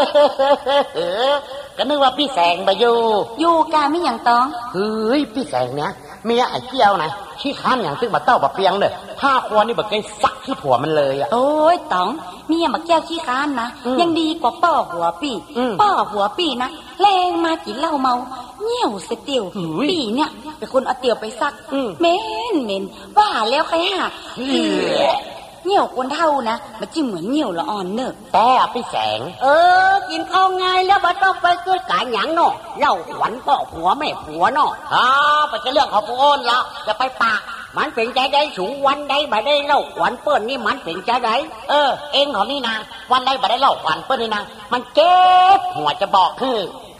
ก็นึกว่าพี่แสงมาอยู่กาไม่อย่างตองเฮ้ยพี่แสงเนี่ยเมียไอ้เกี้ยวนะขี้ข้านอย่างตึ้งมาเต้าบะเปียงเลยผ้าควรนี่แบบไกซักขี้ผัวมันเลยอ่ะโอ้ยตองเมียมาแก้วขี้ข้านนะยังดีกว่าป้อหัวปี่นะแรงมากินเหล้าเมาเหี่ยวเสียเตียวปี่เนี่ยเป็นคนเอาเตียวไปซักเม้นว่าแล้วใครหาเหี่ยวคนเท่านะมันจิ้มเหมือนเหี่ยวละอ่อนเนอะแต่พี่แสงกินข้าวไงแล้วบ่ต้องไปเกิดกายหยังเนาะเล่าขวัญพ่อผัวแม่ผัวเนาะไปจะเรื่องของผู้โอนละจะไปปากมันเป็นใจได้สูงวันใดบ่ได้เล่าขวัญเปิ้นนี่มันเป็นใจได้เองของนี่นะวันใดบ่ได้เล่าขวัญเปิ้นนี่นะมันเจ็บหัวจะบอกคือ